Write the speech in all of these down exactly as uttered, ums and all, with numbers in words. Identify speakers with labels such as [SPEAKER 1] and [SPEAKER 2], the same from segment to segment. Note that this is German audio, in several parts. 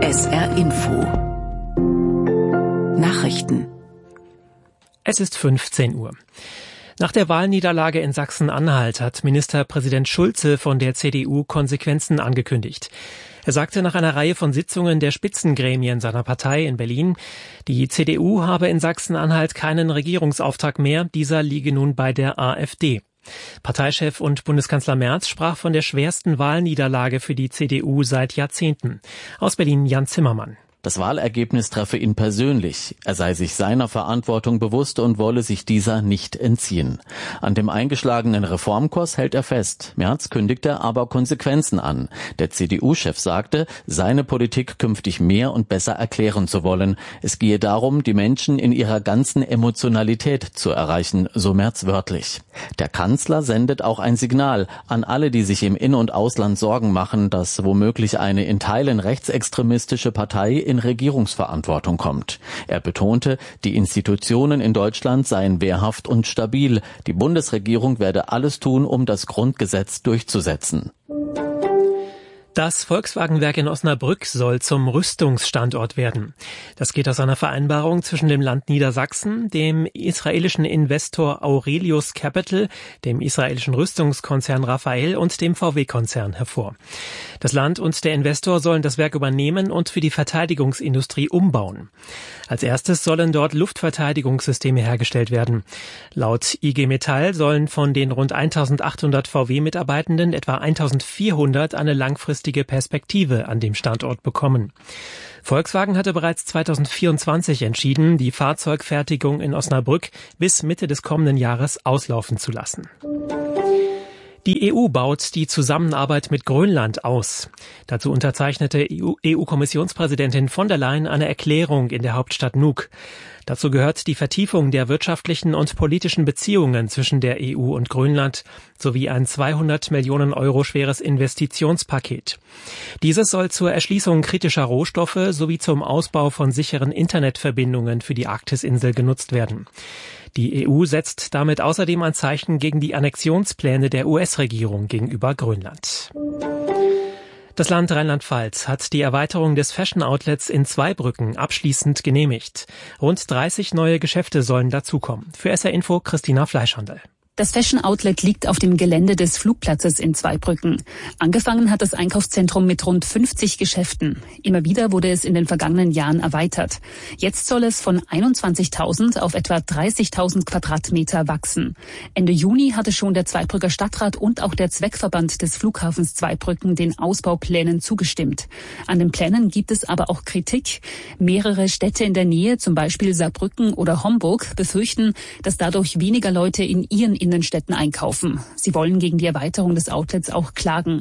[SPEAKER 1] S R Info Nachrichten.
[SPEAKER 2] Es ist fünfzehn Uhr. Nach der Wahlniederlage in Sachsen-Anhalt hat Ministerpräsident Schulze von der C D U Konsequenzen angekündigt. Er sagte nach einer Reihe von Sitzungen der Spitzengremien seiner Partei in Berlin, die C D U habe in Sachsen-Anhalt keinen Regierungsauftrag mehr, dieser liege nun bei der AfD. Parteichef und Bundeskanzler Merz sprach von der schwersten Wahlniederlage für die C D U seit Jahrzehnten. Aus Berlin Jan Zimmermann.
[SPEAKER 3] Das Wahlergebnis treffe ihn persönlich. Er sei sich seiner Verantwortung bewusst und wolle sich dieser nicht entziehen. An dem eingeschlagenen Reformkurs hält er fest. Merz kündigte aber Konsequenzen an. Der C D U-Chef sagte, seine Politik künftig mehr und besser erklären zu wollen. Es gehe darum, die Menschen in ihrer ganzen Emotionalität zu erreichen, so Merz wörtlich. Der Kanzler sendet auch ein Signal an alle, die sich im In- und Ausland Sorgen machen, dass womöglich eine in Teilen rechtsextremistische Partei in Regierungsverantwortung kommt. Er betonte, die Institutionen in Deutschland seien wehrhaft und stabil. Die Bundesregierung werde alles tun, um das Grundgesetz durchzusetzen.
[SPEAKER 2] Das Volkswagenwerk in Osnabrück soll zum Rüstungsstandort werden. Das geht aus einer Vereinbarung zwischen dem Land Niedersachsen, dem israelischen Investor Aurelius Capital, dem israelischen Rüstungskonzern Rafael und dem V W-Konzern hervor. Das Land und der Investor sollen das Werk übernehmen und für die Verteidigungsindustrie umbauen. Als erstes sollen dort Luftverteidigungssysteme hergestellt werden. Laut I G Metall sollen von den rund eintausendachthundert V W-Mitarbeitenden etwa eintausendvierhundert eine langfristige Perspektive an dem Standort bekommen. Volkswagen hatte bereits zweitausendvierundzwanzig entschieden, die Fahrzeugfertigung in Osnabrück bis Mitte des kommenden Jahres auslaufen zu lassen. Die E U baut die Zusammenarbeit mit Grönland aus. Dazu unterzeichnete E U-Kommissionspräsidentin von der Leyen eine Erklärung in der Hauptstadt Nuuk. Dazu gehört die Vertiefung der wirtschaftlichen und politischen Beziehungen zwischen der E U und Grönland sowie ein zweihundert Millionen Euro schweres Investitionspaket. Dieses soll zur Erschließung kritischer Rohstoffe sowie zum Ausbau von sicheren Internetverbindungen für die Arktisinsel genutzt werden. Die E U setzt damit außerdem ein Zeichen gegen die Annexionspläne der U S-Regierung gegenüber Grönland. Das Land Rheinland-Pfalz hat die Erweiterung des Fashion-Outlets in Zweibrücken abschließend genehmigt. Rund dreißig neue Geschäfte sollen dazukommen. Für S R Info Christina Fleischhandel.
[SPEAKER 4] Das Fashion Outlet liegt auf dem Gelände des Flugplatzes in Zweibrücken. Angefangen hat das Einkaufszentrum mit rund fünfzig Geschäften. Immer wieder wurde es in den vergangenen Jahren erweitert. Jetzt soll es von einundzwanzigtausend auf etwa dreißigtausend Quadratmeter wachsen. Ende Juni hatte schon der Zweibrücker Stadtrat und auch der Zweckverband des Flughafens Zweibrücken den Ausbauplänen zugestimmt. An den Plänen gibt es aber auch Kritik. Mehrere Städte in der Nähe, zum Beispiel Saarbrücken oder Homburg, befürchten, dass dadurch weniger Leute in ihren Innenstädten einkaufen. Sie wollen gegen die Erweiterung des Outlets auch klagen.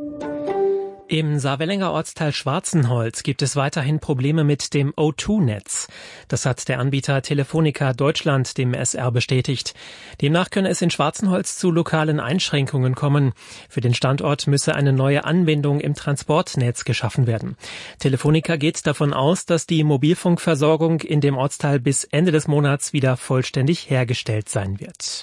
[SPEAKER 2] Im Saarwellinger Ortsteil Schwarzenholz gibt es weiterhin Probleme mit dem O zwei Netz. Das hat der Anbieter Telefonica Deutschland dem S R bestätigt. Demnach könne es in Schwarzenholz zu lokalen Einschränkungen kommen. Für den Standort müsse eine neue Anbindung im Transportnetz geschaffen werden. Telefonica geht davon aus, dass die Mobilfunkversorgung in dem Ortsteil bis Ende des Monats wieder vollständig hergestellt sein wird.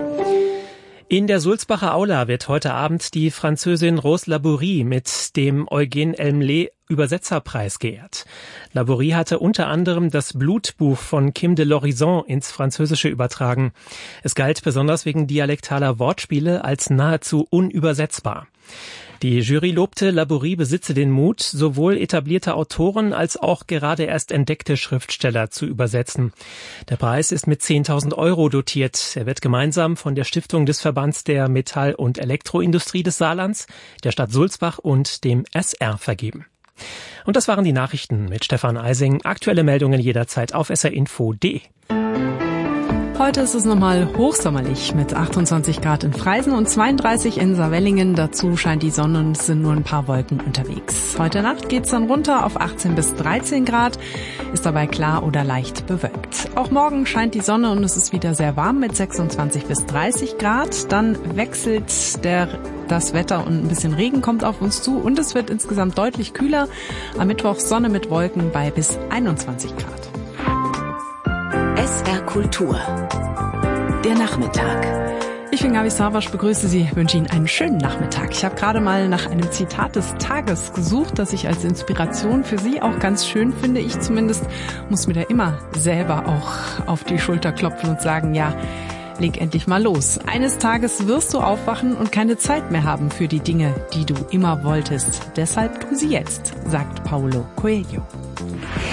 [SPEAKER 2] In der Sulzbacher Aula wird heute Abend die Französin Rose Laborie mit dem Eugène Elmlet Übersetzerpreis geehrt. Laborie hatte unter anderem das Blutbuch von Kim de l'Horizon ins Französische übertragen. Es galt besonders wegen dialektaler Wortspiele als nahezu unübersetzbar. Die Jury lobte, Laborie besitze den Mut, sowohl etablierte Autoren als auch gerade erst entdeckte Schriftsteller zu übersetzen. Der Preis ist mit zehntausend Euro dotiert. Er wird gemeinsam von der Stiftung des Verbands der Metall- und Elektroindustrie des Saarlands, der Stadt Sulzbach und dem S R vergeben. Und das waren die Nachrichten mit Stefan Eising. Aktuelle Meldungen jederzeit auf s r info punkt d e.
[SPEAKER 5] Heute ist es nochmal hochsommerlich mit achtundzwanzig Grad in Freisen und zweiunddreißig in Saarwellingen. Dazu scheint die Sonne und es sind nur ein paar Wolken unterwegs. Heute Nacht geht's dann runter auf achtzehn bis dreizehn Grad, ist dabei klar oder leicht bewölkt. Auch morgen scheint die Sonne und es ist wieder sehr warm mit sechsundzwanzig bis dreißig Grad. Dann wechselt der das Wetter und ein bisschen Regen kommt auf uns zu und es wird insgesamt deutlich kühler. Am Mittwoch Sonne mit Wolken bei bis einundzwanzig Grad.
[SPEAKER 1] S R Kultur. Der Nachmittag.
[SPEAKER 5] Ich bin Gabi Savasch, begrüße Sie, wünsche Ihnen einen schönen Nachmittag. Ich habe gerade mal nach einem Zitat des Tages gesucht, das ich als Inspiration für Sie auch ganz schön finde. Ich zumindest muss mir da immer selber auch auf die Schulter klopfen und sagen, ja, leg endlich mal los. Eines Tages wirst du aufwachen und keine Zeit mehr haben für die Dinge, die du immer wolltest. Deshalb tu sie jetzt, sagt Paulo Coelho.